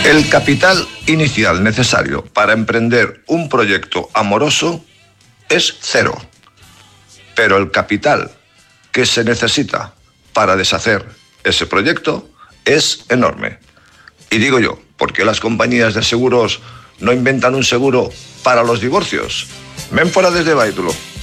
El capital inicial necesario para emprender un proyecto amoroso es cero. Pero el capital que se necesita para deshacer ese proyecto es enorme. Y digo yo, ¿por qué las compañías de seguros no inventan un seguro para los divorcios? Ven fuera desde Báitulo.